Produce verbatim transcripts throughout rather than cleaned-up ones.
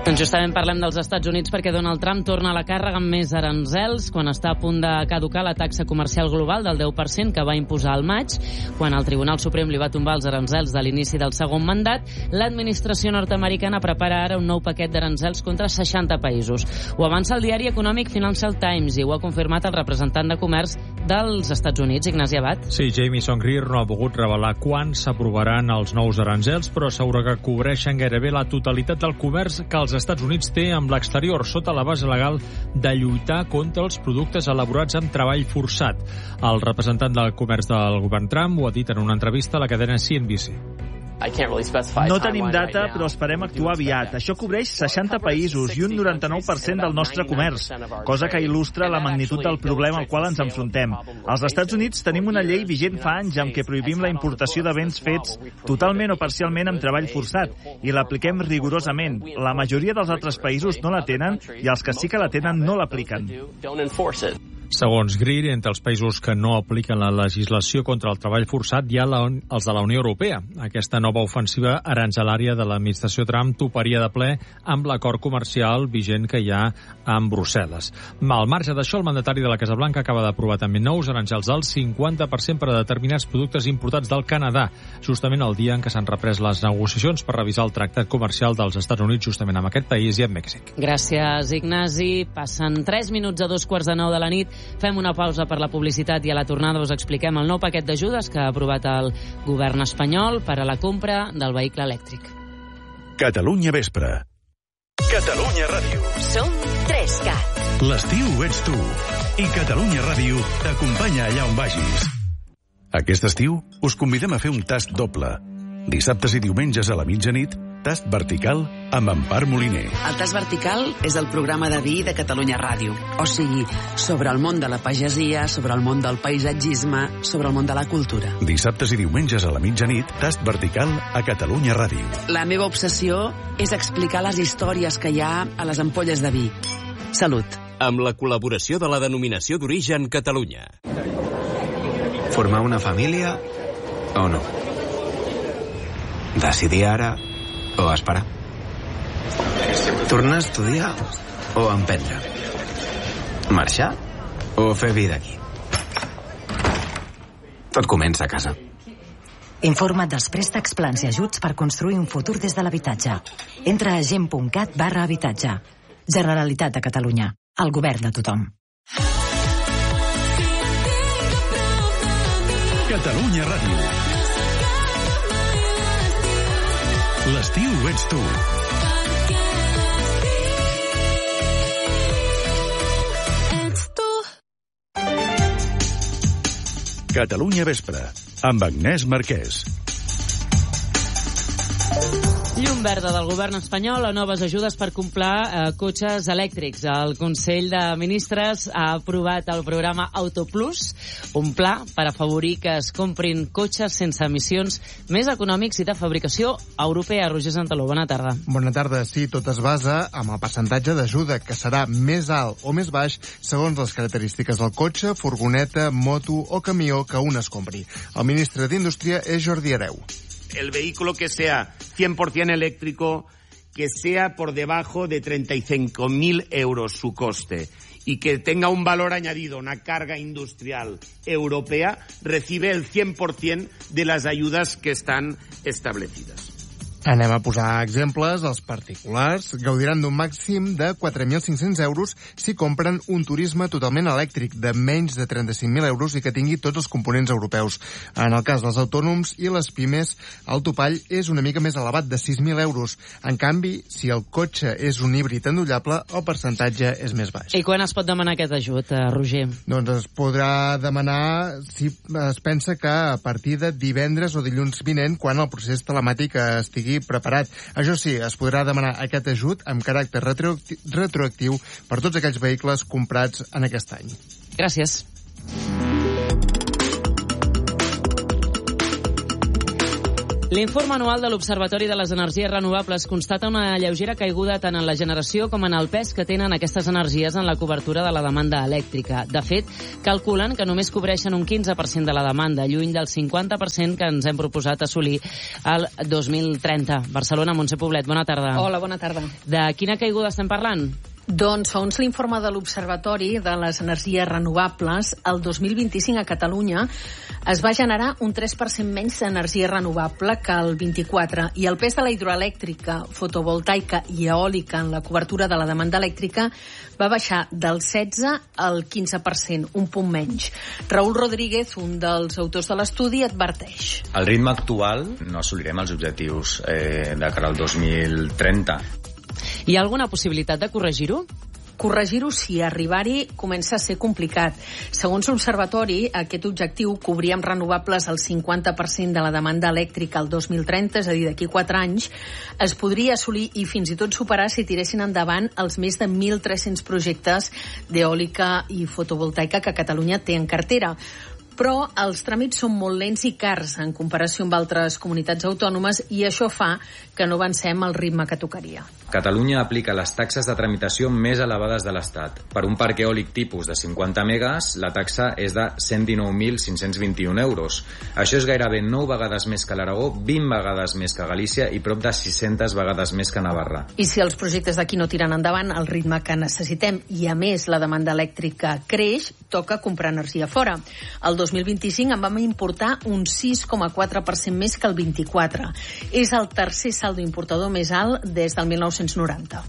Doncs justament parlem dels Estats Units perquè Donald Trump torna a la càrrega amb més aranzels quan està a punt de caducar la taxa comercial global del deu per cent que va imposar al maig. Quan el Tribunal Suprem li va tombar els aranzels de l'inici del segon mandat, l'administració nord-americana prepara ara un nou paquet d'aranzels contra seixanta països. Ho avança el diari econòmic Financial Times i ho ha confirmat el representant de comerç dels Estats Units, Ignasi Abad. Sí, Jamieson Greer no ha pogut revelar quan s'aprovaran els nous aranzels, però assegura que cobreixen gairebé la totalitat del comerç que els Estats Units té amb l'exterior, sota la base legal de lluitar contra els productes elaborats amb treball forçat. El representant del comerç del govern Trump ho ha dit en una entrevista a la cadena C N B C. No tenim data, però esperem actuar aviat. Això cobreix seixanta països i un noranta-nou per cent del nostre comerç, cosa que il·lustra la magnitud del problema al qual ens enfrontem. Als Estats Units tenim una llei vigent fa anys amb què prohibim la importació de béns fets totalment o parcialment amb treball forçat i l'apliquem rigorosament. La majoria dels altres països no la tenen i els que sí que la tenen no l'apliquen. Segons Greer, entre els països que no apliquen la legislació contra el treball forçat hi ha la, els de la Unió Europea. Aquesta nova ofensiva aranzelària de l'administració Trump toparia de ple amb l'acord comercial vigent que hi ha amb Brussel·les. Al marge d'això, el mandatari de la Casa Blanca acaba d'aprovar també nous aranzels del cinquanta per cent per a determinats productes importats del Canadà, justament el dia en què s'han reprès les negociacions per revisar el tractat comercial dels Estats Units justament amb aquest país i amb Mèxic. Gràcies, Ignasi. Passen tres minuts a dos quarts de nou de la nit. Fem una pausa per la publicitat i a la tornada us expliquem el nou paquet d'ajudes que ha aprovat el govern espanyol per a la compra del vehicle elèctric. Catalunya Vespre. Catalunya Ràdio. Som tres cat. L'estiu ets tu. I Catalunya Ràdio t'acompanya allà on vagis. Aquest estiu us convidem a fer un tast doble. Dissabtes i diumenges a la mitjanit, tast vertical amb Empar Moliner. El tast vertical és el programa de vi de Catalunya Ràdio. O sigui, sobre el món de la pagesia, sobre el món del paisatgisme, sobre el món de la cultura. Dissabtes i diumenges a la mitjanit, tast vertical a Catalunya Ràdio. La meva obsessió és explicar les històries que hi ha a les ampolles de vi. Salut. Amb la col·laboració de la denominació d'origen Catalunya. Formar una família o no? Decidir ara o esperar? Tornar a estudiar o emprendre? Marxar o fer vida aquí? Tot comença a casa. Informa't dels préstecs, plans i ajuts per construir un futur des de l'habitatge. Entra a gent.cat barra habitatge. Generalitat de Catalunya. El govern de tothom. Catalunya Ràdio. L'estiu ets tu. Catalunya Vespre, amb Agnès Marquès. Llum verda del govern espanyol a noves ajudes per comprar eh, cotxes elèctrics. El Consell de Ministres ha aprovat el programa Autoplus, un pla per afavorir que es comprin cotxes sense emissions més econòmics i de fabricació europea. Roger Santaló, bona tarda. Bona tarda. Sí, tot es basa en el percentatge d'ajuda, que serà més alt o més baix segons les característiques del cotxe, furgoneta, moto o camió que un es compri. El ministre d'Indústria és Jordi Hereu. El vehículo que sea cien por ciento eléctrico, que sea por debajo de treinta y cinco mil euros su coste y que tenga un valor añadido, una carga industrial europea, recibe el cien por ciento de las ayudas que están establecidas. Anem a posar exemples. Els particulars gaudiran d'un màxim de quatre mil cinc-cents euros si compren un turisme totalment elèctric de menys de trenta-cinc mil euros i que tingui tots els components europeus. En el cas dels autònoms i les pimes, el topall és una mica més elevat, de sis mil euros. En canvi, si el cotxe és un híbrid endollable, el percentatge és més baix. I quan es pot demanar aquest ajut, Roger? Doncs es podrà demanar si es pensa que a partir de divendres o dilluns vinent, quan el procés telemàtic estigui preparat. Això sí, es podrà demanar aquest ajut amb caràcter retroactiu per tots aquells vehicles comprats en aquest any. L'informe anual de l'Observatori de les Energies Renovables constata una lleugera caiguda tant en la generació com en el pes que tenen aquestes energies en la cobertura de la demanda elèctrica. De fet, calculen que només cobreixen un quinze per cent de la demanda, lluny del cinquanta per cent que ens hem proposat assolir el dos mil trenta. Barcelona, Montse Poblet, bona tarda. Hola, bona tarda. De quina caiguda estem parlant? Doncs, segons l'informe de l'Observatori de les Energies Renovables, el dos mil vint-i-cinc a Catalunya es va generar un tres per cent menys d'energia renovable que el vint-i-quatre, i el pes de la hidroelèctrica, fotovoltaica i eòlica en la cobertura de la demanda elèctrica va baixar del setze al quinze per cent, un punt menys. Raúl Rodríguez, un dels autors de l'estudi, adverteix. Al ritme actual no assolirem els objectius eh, de cara al dos mil trenta. Hi ha alguna possibilitat de corregir-ho? Corregir-ho, si arribar-hi, comença a ser complicat. Segons l'Observatori, aquest objectiu, cobrir amb renovables el cinquanta per cent de la demanda elèctrica al dos mil trenta, és a dir, d'aquí quatre anys, es podria assolir i fins i tot superar si tiressin endavant els més de mil tres-cents projectes d'eòlica i fotovoltaica que Catalunya té en cartera. Però els tràmits són molt lents i cars en comparació amb altres comunitats autònomes, i això fa que no avancem al ritme que tocaria. Catalunya aplica les taxes de tramitació més elevades de l'Estat. Per un parc eòlic tipus de cinquanta megas, la taxa és de cent dinou mil cinc-cents vint-i-un euros. Això és gairebé nou vegades més que l'Aragó, vint vegades més que Galícia i prop de sis-centes vegades més que Navarra. I si els projectes d'aquí no tiren endavant al ritme que necessitem i, a més, la demanda elèctrica creix, toca comprar energia fora. El dos mil vint-i-cinc en vam importar un sis coma quatre per cent més que el vint-i-quatre. És el tercer saldo importador més alt des del mil nou-cents noranta.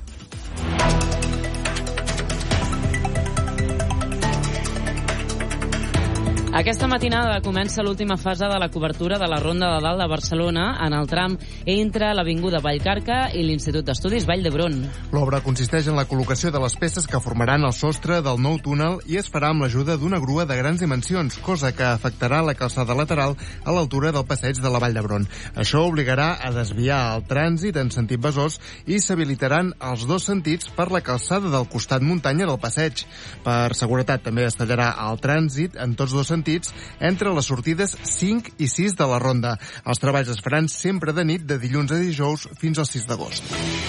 Aquesta matinada comença l'última fase de la cobertura de la Ronda de Dalt de Barcelona en el tram entre l'Avinguda Vallcarca i l'Institut d'Estudis Vall d'Hebron. L'obra consisteix en la col·locació de les peces que formaran el sostre del nou túnel i es farà amb l'ajuda d'una grua de grans dimensions, cosa que afectarà la calçada lateral a l'altura del passeig de la Vall d'Hebron. Això obligarà a desviar el trànsit en sentit Besòs i s'habilitaran els dos sentits per la calçada del costat muntanya del passeig. Per seguretat també es tallarà el trànsit en tots dos sentits entre les sortides cinc i sis de la ronda. Els treballs es faran sempre de nit, de dilluns a dijous fins al sis d'agost.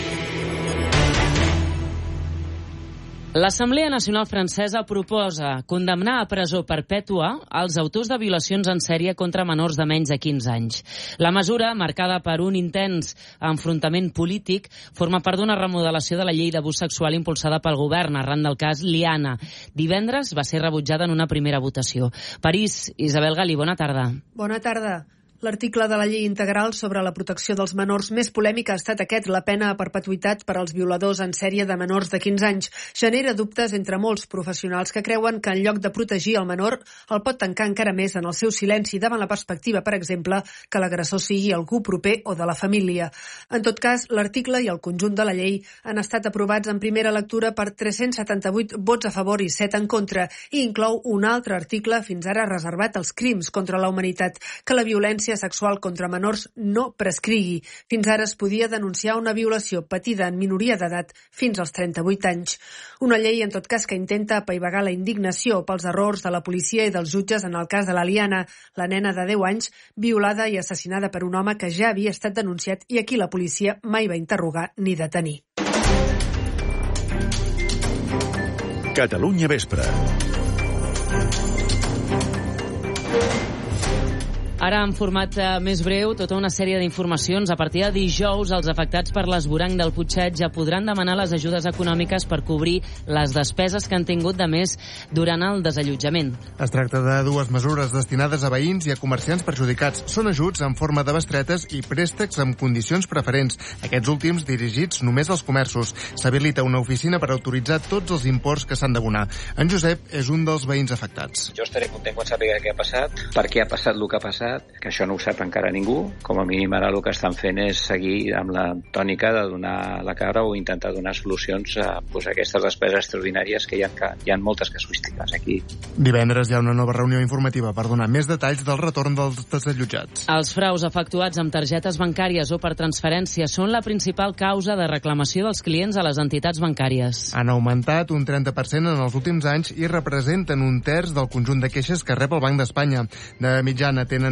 L'Assemblea Nacional Francesa proposa condemnar a presó perpètua els autors de violacions en sèrie contra menors de menys de quinze anys. La mesura, marcada per un intens enfrontament polític, forma part d'una remodelació de la llei d'abús sexual impulsada pel govern arran del cas Liana. Divendres va ser rebutjada en una primera votació. París, Isabel Galí, bona tarda. Bona tarda. L'article de la llei integral sobre la protecció dels menors més polèmic ha estat aquest, la pena a perpetuïtat per als violadors en sèrie de menors de quinze anys. Genera dubtes entre molts professionals que creuen que en lloc de protegir el menor, el pot tancar encara més en el seu silenci davant la perspectiva, per exemple, que l'agressor sigui algú proper o de la família. En tot cas, l'article i el conjunt de la llei han estat aprovats en primera lectura per tres-cents setanta-vuit vots a favor i set en contra, i inclou un altre article fins ara reservat als crims contra la humanitat, que la violència sexual contra menors no prescrigui. Fins ara es podia denunciar una violació patida en minoria d'edat fins als trenta-vuit anys. Una llei, en tot cas, que intenta apaivagar la indignació pels errors de la policia i dels jutges en el cas de la Liana, la nena de deu anys, violada i assassinada per un home que ja havia estat denunciat i a qui la policia mai va interrogar ni detenir. Catalunya Vespre. Ara, en format més breu, tota una sèrie d'informacions. A partir de dijous, els afectats per l'esvoranc del Putxet ja podran demanar les ajudes econòmiques per cobrir les despeses que han tingut de més durant el desallotjament. Es tracta de dues mesures destinades a veïns i a comerciants perjudicats. Són ajuts en forma de bestretes i préstecs amb condicions preferents, aquests últims dirigits només als comerços. S'habilita una oficina per autoritzar tots els imports que s'han d'abonar. En Josep és un dels veïns afectats. Jo estaré content quan sàpiga què ha passat, per què ha passat el que ha passat, que això no ho sap encara ningú. Com a mínim ara el que estan fent és seguir amb la tònica de donar la cara o intentar donar solucions a, pues, a aquestes despeses extraordinàries que hi ha, que hi ha moltes casuístiques aquí. Divendres hi ha una nova reunió informativa per donar més detalls del retorn dels desallotjats. Els fraus efectuats amb targetes bancàries o per transferència són la principal causa de reclamació dels clients a les entitats bancàries. Han augmentat un trenta per cent en els últims anys i representen un terç del conjunt de queixes que rep el Banc d'Espanya. De mitjana tenen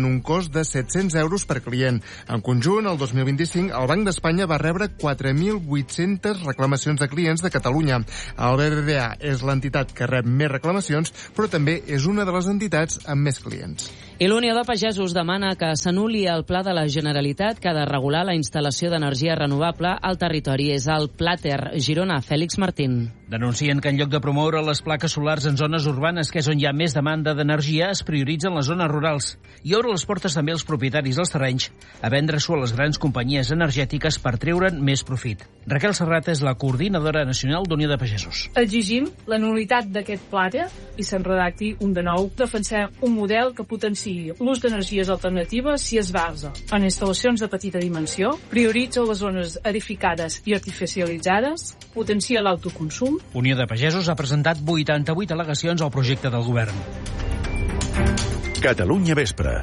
un cost de set-cents euros per client. En conjunt, el dos mil vint-i-cinc, el Banc d'Espanya va rebre quatre mil vuit-centes reclamacions de clients de Catalunya. El B B V A és l'entitat que rep més reclamacions, però també és una de les entitats amb més clients. I l'Unió de Pagesos demana que s'anul·li el pla de la Generalitat que ha de regular la instal·lació d'energia renovable al territori. És el Plater, Girona. Fèlix Martín. Denuncien que en lloc de promoure les plaques solars en zones urbanes, que és on hi ha més demanda d'energia, es prioritzen les zones rurals i obre les portes també als propietaris dels terrenys a vendre-s'ho a les grans companyies energètiques per treure'n més profit. Raquel Serrat és la coordinadora nacional d'Unió de Pagesos. Exigim la nul·litat d'aquest Plater i se'n redacti un de nou. Defensem un model que potenciï l'ús d'energies alternatives si es basa en instal·lacions de petita dimensió, prioritza les zones edificades i artificialitzades, potencia l'autoconsum. Unió de Pagesos ha presentat vuitanta-vuit al·legacions al projecte del govern. Catalunya Vespre.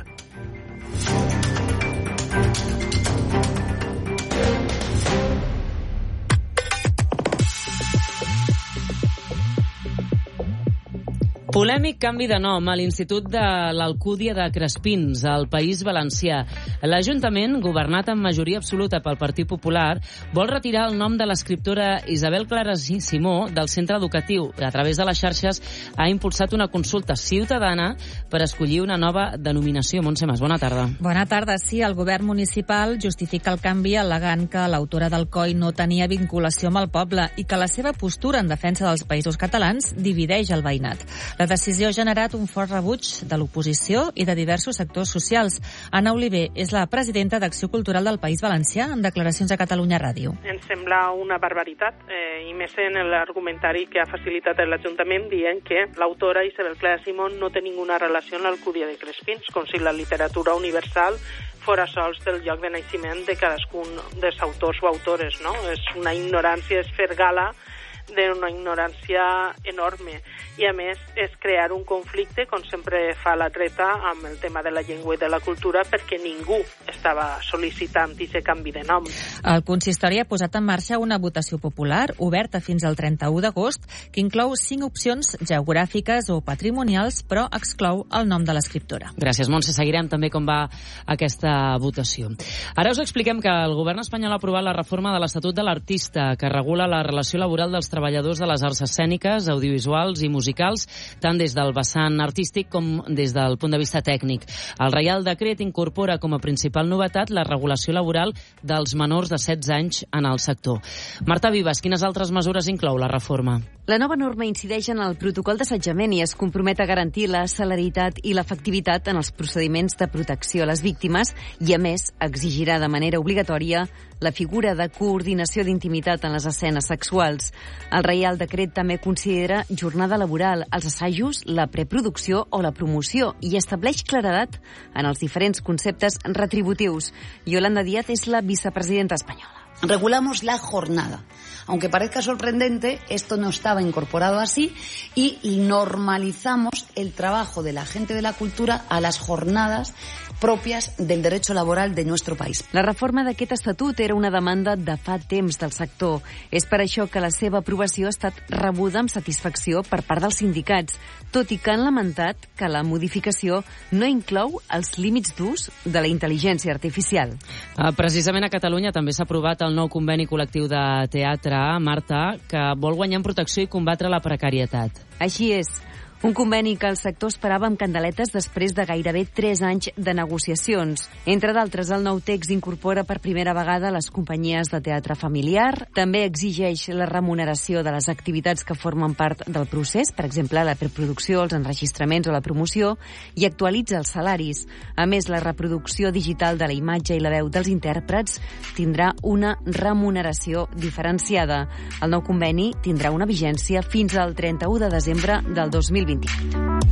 Polèmic canvi de nom a l'Institut de l'Alcúdia de Crespins, al País Valencià. L'Ajuntament, governat amb majoria absoluta pel Partit Popular, vol retirar el nom de l'escriptora Isabel Clara Simó del centre educatiu. A través de les xarxes ha impulsat una consulta ciutadana per escollir una nova denominació. Montse Mas, bona tarda. Bona tarda. Sí, el govern municipal justifica el canvi al·legant que l'autora del C O I no tenia vinculació amb el poble i que la seva postura en defensa dels països catalans divideix el veïnat. La decisió ha generat un fort rebuig de l'oposició i de diversos sectors socials. Anna Oliver és la presidenta d'Acció Cultural del País Valencià en declaracions a Catalunya Ràdio. Ens sembla una barbaritat, eh, i més en l'argumentari que ha facilitat l'Ajuntament dient que l'autora Isabel Clara Simón no té ninguna relació amb l'Alcúdia de Crespins, com si la literatura universal fora sols del lloc de naixement de cadascun dels autors o autores, no? És una ignorància, és fer gala d'una ignorància enorme i a més és crear un conflicte, com sempre fa la dreta amb el tema de la llengua i de la cultura, perquè ningú estava sol·licitant aquest canvi de nom. El consistori ha posat en marxa una votació popular oberta fins al trenta-u d'agost que inclou cinc opcions geogràfiques o patrimonials, però exclou el nom de l'escriptora. Gràcies, Montse. Seguirem també com va aquesta votació. Ara us expliquem que el govern espanyol ha aprovat la reforma de l'Estatut de l'Artista, que regula la relació laboral dels treballadors de les arts escèniques, audiovisuals i musicals, tant des del vessant artístic com des del punt de vista tècnic. El Reial Decret incorpora com a principal novetat la regulació laboral dels menors de setze anys en el sector. Marta Vives, quines altres mesures inclou la reforma? La nova norma incideix en el protocol d'assetjament i es compromet a garantir la celeritat i l'efectivitat en els procediments de protecció a les víctimes i, a més, exigirà de manera obligatòria la figura de coordinació d'intimitat en les escenes sexuals. El Reial Decret també considera jornada laboral, els assajos, la preproducció o la promoció i estableix claredat en els diferents conceptes retributius. Yolanda Díaz és la vicepresidenta espanyola. Regulamos la jornada. Aunque parezca sorprendente, esto no estaba incorporado así y normalizamos el trabajo de la gente de la cultura a las jornadas propias del derecho laboral de nuestro país. La reforma d'aquest estatut era una demanda de fa temps del sector. És per això que la seva aprovació ha estat rebuda amb satisfacció per part dels sindicats, tot i que han lamentat que la modificació no inclou els límits d'ús de la intel·ligència artificial. Precisament a Catalunya també s'ha aprovat el nou conveni col·lectiu de teatre, Marta, que vol guanyar en protecció i combatre la precarietat. Així és. Un conveni que el sector esperava amb candeletes després de gairebé tres anys de negociacions. Entre d'altres, el nou text incorpora per primera vegada les companyies de teatre familiar, també exigeix la remuneració de les activitats que formen part del procés, per exemple, la preproducció, els enregistraments o la promoció, i actualitza els salaris. A més, la reproducció digital de la imatge i la veu dels intèrprets tindrà una remuneració diferenciada. El nou conveni tindrà una vigència fins al trenta-u de desembre del dos mil vint.